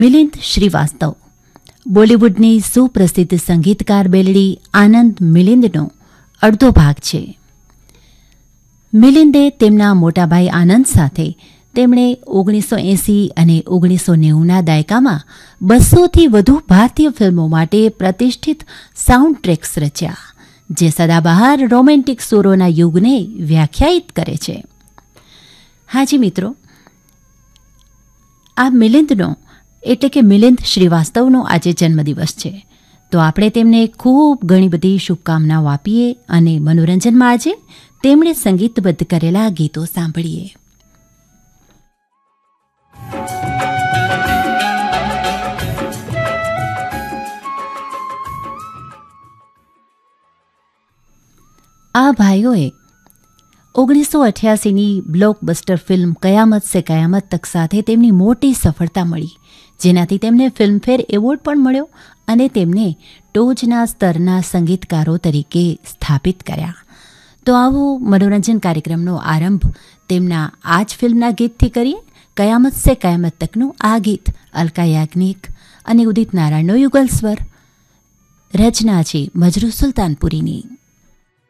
મિલિંદ શ્રીવાસ્તવ બોલિવૂડની સુપ્રસિદ્ધ સંગીતકાર બેલડી આનંદ મિલિંદનો અડધો ભાગ છે. મિલિંદે તેમના મોટાભાઈ આનંદ સાથે તેમણે 1980 અને 1990ના દાયકામાં 200થી વધુ ભારતીય ફિલ્મો માટે પ્રતિષ્ઠિત સાઉન્ડ ટ્રેક્સ રચ્યા, જે સદાબહાર રોમેન્ટિક સૂરોના યુગને વ્યાખ્યાયિત કરે છે. હાજી મિત્રો, આ મિલિંદનો એટલે કે મિલિંદ શ્રીવાસ્તવનો આજે જન્મદિવસ છે, તો આપણે તેમને ખૂબ ઘણી બધી શુભકામનાઓ આપીએ અને મનોરંજનમાં આજે તેમણે સંગીતબદ્ધ કરેલા ગીતો સાંભળીએ. આ ભાઈઓએ 1988ની બ્લોકબસ્ટર ફિલ્મ કયામત સે કયામત તક સાથે તેમની મોટી સફળતા મળી, જેનાથી તેમને ફિલ્મફેર એવોર્ડ પણ મળ્યો અને તેમને ટોચના સ્તરના સંગીતકારો તરીકે સ્થાપિત કર્યા. તો આવો મનોરંજન કાર્યક્રમનો આરંભ તેમના આ જ ફિલ્મના ગીતથી કરીએ. કયામત સે કયામત તકનું આ ગીત અલકા યાજ્ઞિક અને ઉદિત નારાયણનો યુગલ સ્વર, રચના છે મજરૂ સુલતાનપુરીની.